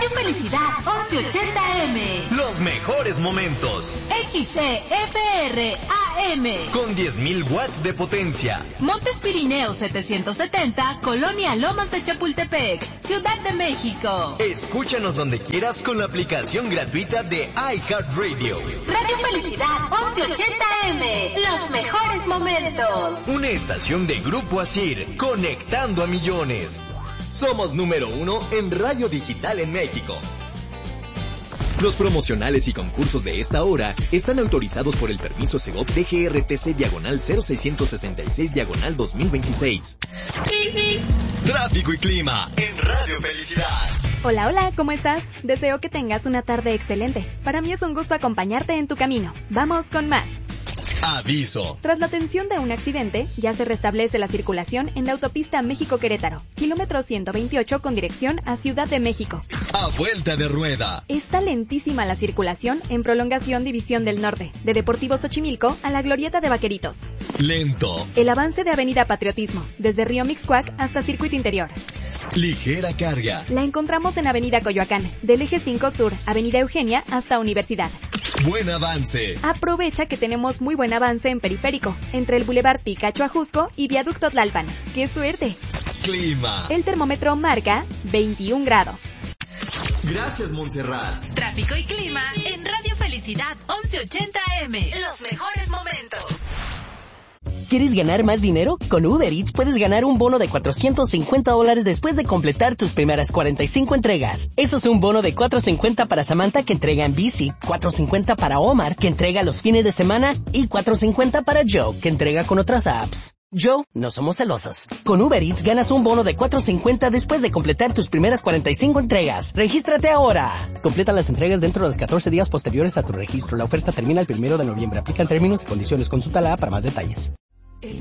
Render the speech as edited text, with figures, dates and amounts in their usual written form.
Radio Felicidad 1180M. Los mejores momentos. XCFR AM. Con 10,000 watts de potencia. Montes Pirineos 770, Colonia Lomas de Chapultepec, Ciudad de México. Escúchanos donde quieras con la aplicación gratuita de iHeartRadio. Radio Felicidad 1180M. Los mejores momentos. Una estación de Grupo Asir, conectando a millones. Somos número 1 en radio digital en México. Los promocionales y concursos de esta hora están autorizados por el permiso Segov DGRTC/0666/2026. Tráfico y clima en Radio Felicidad. Hola, hola, ¿cómo estás? Deseo que tengas una tarde excelente. Para mí es un gusto acompañarte en tu camino. Vamos con más. Aviso. Tras la atención de un accidente, ya se restablece la circulación en la autopista México-Querétaro, kilómetro 128 con dirección a Ciudad de México. A vuelta de rueda. Está lentísima la circulación en prolongación División del Norte, de Deportivo Xochimilco a la Glorieta de Vaqueritos. Lento. El avance de Avenida Patriotismo, desde Río Mixcoac hasta Circuito Interior. Ligera carga. La encontramos en Avenida Coyoacán, del Eje 5 Sur, Avenida Eugenia hasta Universidad. Buen avance. Aprovecha que tenemos muy buen avance en Periférico, entre el Boulevard Picacho Ajusco y Viaducto Tlalpan. ¡Qué suerte! Clima. El termómetro marca 21 grados. Gracias, Montserrat. Tráfico y clima en Radio Felicidad 1180M. Los mejores momentos. ¿Quieres ganar más dinero? Con Uber Eats puedes ganar un bono de $450 después de completar tus primeras 45 entregas. Eso es un bono de $450 para Samantha, que entrega en bici, $450 para Omar, que entrega los fines de semana, y $450 para Joe, que entrega con otras apps. Joe, no somos celosos. Con Uber Eats ganas un bono de $450 después de completar tus primeras 45 entregas. ¡Regístrate ahora! Completa las entregas dentro de los 14 días posteriores a tu registro. La oferta termina el 1 de noviembre. Aplican términos y condiciones. Consulta la app para más detalles.